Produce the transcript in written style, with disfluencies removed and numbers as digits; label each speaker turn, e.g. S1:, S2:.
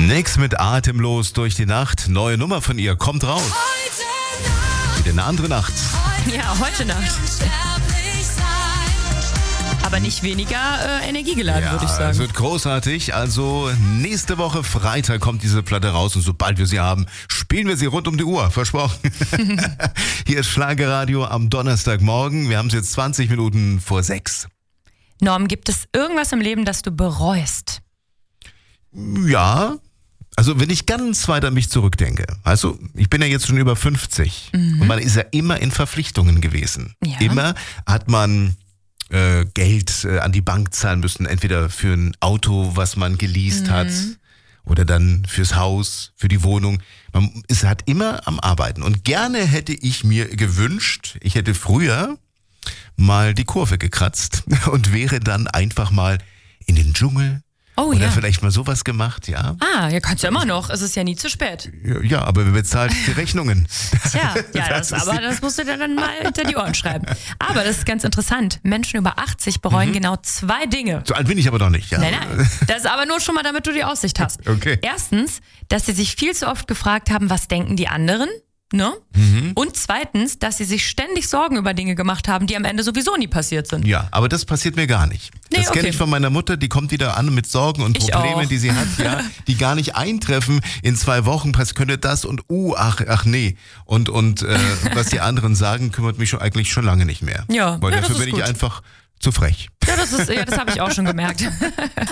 S1: Nix mit atemlos durch die Nacht. Neue Nummer von ihr kommt raus. Wieder eine andere Nacht.
S2: Ja, heute Nacht. Aber nicht weniger energiegeladen, würde ich sagen.
S1: Es wird großartig. Also nächste Woche Freitag kommt diese Platte raus und sobald wir sie haben, spielen wir sie rund um die Uhr. Versprochen. Hier ist Schlagerradio am Donnerstagmorgen. Wir haben es jetzt 20 Minuten vor 6.
S2: Norm, gibt es irgendwas im Leben, das du bereust?
S1: Ja, also wenn ich ganz weit an mich zurückdenke. Also ich bin ja jetzt schon über 50 und man ist ja immer in Verpflichtungen gewesen.
S2: Ja.
S1: Immer hat man Geld an die Bank zahlen müssen, entweder für ein Auto, was man geleast hat, oder dann fürs Haus, für die Wohnung. Man ist halt immer am Arbeiten. Und gerne hätte ich mir gewünscht, ich hätte früher mal die Kurve gekratzt und wäre dann einfach mal in den Dschungel.
S2: Oh,
S1: oder
S2: ja.
S1: vielleicht mal sowas gemacht, ja.
S2: Ja, kannst du immer noch. Es ist ja nie zu spät.
S1: Ja, aber wer bezahlt die Rechnungen?
S2: Tja, ja, das musst du dir dann mal hinter die Ohren schreiben. Aber das ist ganz interessant. Menschen über 80 bereuen genau 2 Dinge.
S1: So alt bin ich aber doch nicht, ja.
S2: Nein. Das ist aber nur schon mal, damit du die Aussicht hast.
S1: Okay.
S2: Erstens, dass sie sich viel zu oft gefragt haben, was denken die anderen? Ne? Und zweitens, dass sie sich ständig Sorgen über Dinge gemacht haben, die am Ende sowieso nie passiert sind.
S1: Ja, aber das passiert mir gar nicht.
S2: Nee,
S1: Das kenne
S2: okay.
S1: ich von meiner Mutter, die kommt wieder an mit Sorgen und
S2: Ich
S1: Problemen,
S2: auch.
S1: die sie hat, ja, die gar nicht eintreffen. In 2 Wochen könnte das und ach nee. Und was die anderen sagen, kümmert mich eigentlich schon lange nicht mehr.
S2: Ja,
S1: Weil
S2: ja, das
S1: dafür
S2: ist
S1: bin ich
S2: gut.
S1: einfach zu frech.
S2: Ja, das habe ich auch schon gemerkt.